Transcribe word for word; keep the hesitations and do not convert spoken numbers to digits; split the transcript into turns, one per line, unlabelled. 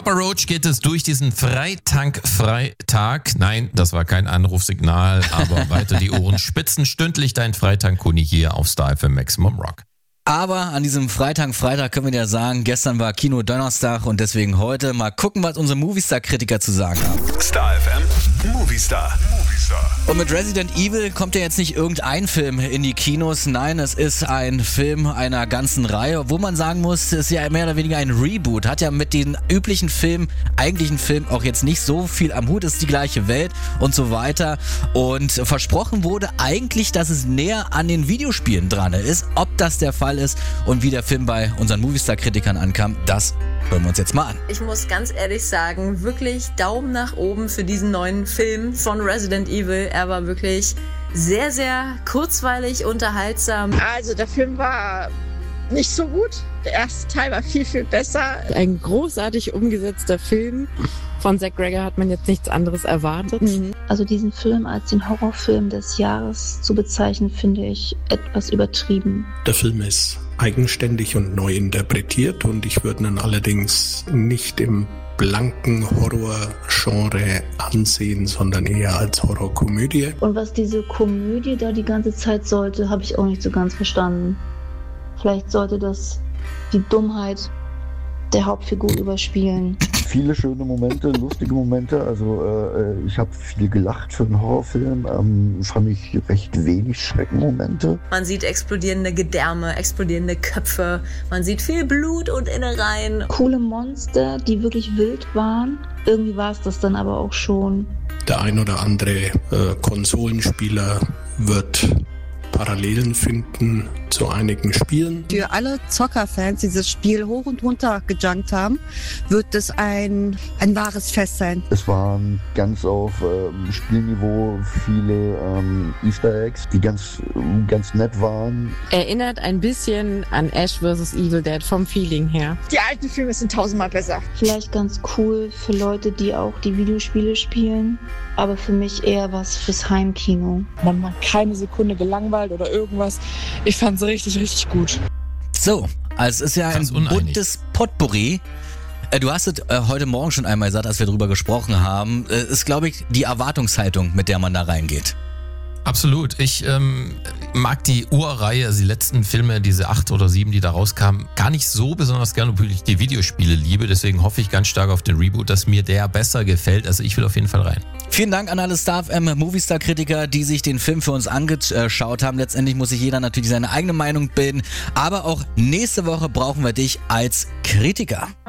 Papa Roach geht es durch diesen Freitank-Freitag. Nein, das war kein Anrufsignal, aber weiter die Ohren spitzen. Stündlich dein Freitank-Kuni hier auf Star F M Maximum Rock.
Aber an diesem Freitag, Freitag können wir dir sagen, gestern war Kino Donnerstag und deswegen heute mal gucken, was unsere Movistar-Kritiker zu sagen haben.
Star F M, Movistar.
Und mit Resident Evil kommt ja jetzt nicht irgendein Film in die Kinos. Nein, es ist ein Film einer ganzen Reihe, wo man sagen muss, es ist ja mehr oder weniger ein Reboot. Hat ja mit den üblichen Filmen, eigentlichen Filmen auch jetzt nicht so viel am Hut. Es ist die gleiche Welt und so weiter. Und versprochen wurde eigentlich, dass es näher an den Videospielen dran ist. Ob das der Fall ist und wie der Film bei unseren Movistar-Kritikern ankam, das hören wir uns jetzt mal an.
Ich muss ganz ehrlich sagen, wirklich Daumen nach oben für diesen neuen Film von Resident Evil. Er war wirklich sehr, sehr kurzweilig, unterhaltsam.
Also der Film war nicht so gut. Der erste Teil war viel, viel besser.
Ein großartig umgesetzter Film. Von Zack Gregor hat man jetzt nichts anderes erwartet.
Mhm. Also diesen Film als den Horrorfilm des Jahres zu bezeichnen, finde ich etwas übertrieben.
Der Film ist eigenständig und neu interpretiert und ich würde ihn allerdings nicht im blanken Horror-Genre ansehen, sondern eher als Horrorkomödie.
Und was diese Komödie da die ganze Zeit sollte, habe ich auch nicht so ganz verstanden. Vielleicht sollte das die Dummheit der Hauptfigur überspielen.
Viele schöne Momente, lustige Momente. Also äh, ich habe viel gelacht für einen Horrorfilm. Ähm, fand ich recht wenig Schreckenmomente.
Man sieht explodierende Gedärme, explodierende Köpfe. Man sieht viel Blut und Innereien.
Coole Monster, die wirklich wild waren. Irgendwie war es das dann aber auch schon.
Der ein oder andere äh, Konsolenspieler wird Parallelen finden zu einigen Spielen.
Für alle Zockerfans, die dieses Spiel hoch und runter gejunkt haben, wird es ein, ein wahres Fest sein.
Es waren ganz auf ähm, Spielniveau viele ähm, Easter Eggs, die ganz, ganz nett waren.
Erinnert ein bisschen an Ash versus. Evil Dead vom Feeling her.
Die alten Filme sind tausendmal besser.
Vielleicht ganz cool für Leute, die auch die Videospiele spielen, aber für mich eher was fürs Heimkino.
Man war keine Sekunde gelangweilt oder irgendwas. Ich fand es richtig, richtig gut.
So, also es ist ja ein buntes Potpourri. Äh, du hast es äh, heute Morgen schon einmal gesagt, als wir drüber gesprochen haben. Äh, ist, glaube ich, die Erwartungshaltung, mit der man da reingeht.
Absolut. Ich ähm, mag die Urreihe, also die letzten Filme, diese acht oder sieben, die da rauskamen, gar nicht so besonders gerne, obwohl ich die Videospiele liebe. Deswegen hoffe ich ganz stark auf den Reboot, dass mir der besser gefällt. Also ich will auf jeden Fall rein.
Vielen Dank an alle Star F M Movistar-Kritiker, die sich den Film für uns angeschaut haben. Letztendlich muss sich jeder natürlich seine eigene Meinung bilden. Aber auch nächste Woche brauchen wir dich als Kritiker.